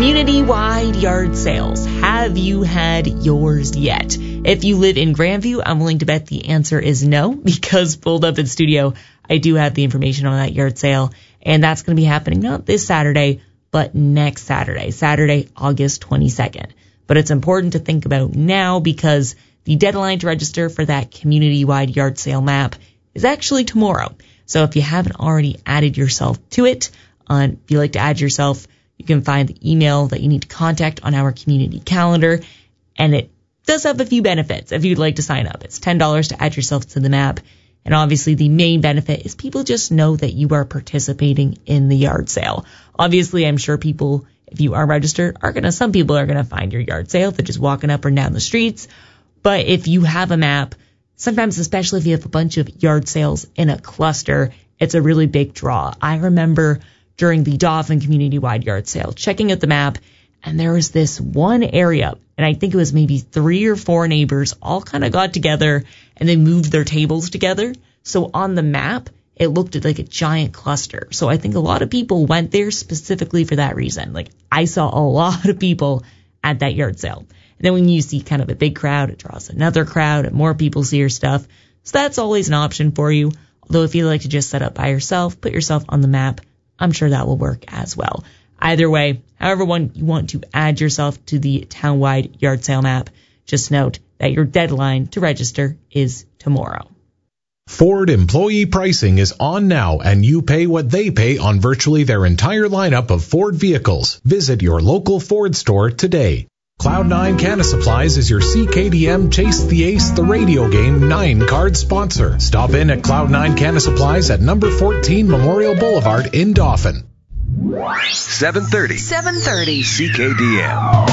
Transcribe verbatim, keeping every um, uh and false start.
Community-wide yard sales. Have you had yours yet? If you live in Grandview, I'm willing to bet the answer is no, because pulled up in studio, I do have the information on that yard sale, and that's going to be happening not this Saturday, but next Saturday, Saturday, August twenty-second. But it's important to think about now because the deadline to register for that community-wide yard sale map is actually tomorrow. So if you haven't already added yourself to it, uh, if you'd like to add yourself, you can find the email that you need to contact on our community calendar, and it does have a few benefits if you'd like to sign up. It's ten dollars to add yourself to the map, and obviously the main benefit is people just know that you are participating in the yard sale. Obviously, I'm sure people, if you are registered, are gonna, some people are gonna find your yard sale. They're just walking up and down the streets. But if you have a map, sometimes, especially if you have a bunch of yard sales in a cluster, it's a really big draw. I remember during the Dauphin community-wide yard sale, checking out the map, and there was this one area, and I think it was maybe three or four neighbors all kind of got together and they moved their tables together. So on the map, it looked like a giant cluster. So I think a lot of people went there specifically for that reason. Like, I saw a lot of people at that yard sale. And then when you see kind of a big crowd, it draws another crowd and more people see your stuff. So that's always an option for you. Although if you like to just set up by yourself, put yourself on the map, I'm sure that will work as well. Either way, however one you want to add yourself to the townwide yard sale map, just note that your deadline to register is tomorrow. Ford employee pricing is on now, and you pay what they pay on virtually their entire lineup of Ford vehicles. Visit your local Ford store today. Cloud nine Canna Supplies is your C K D M Chase the Ace the radio game nine card sponsor. Stop in at Cloud nine Canna Supplies at number fourteen Memorial Boulevard in Dauphin. seven thirty. seven thirty. C K D M.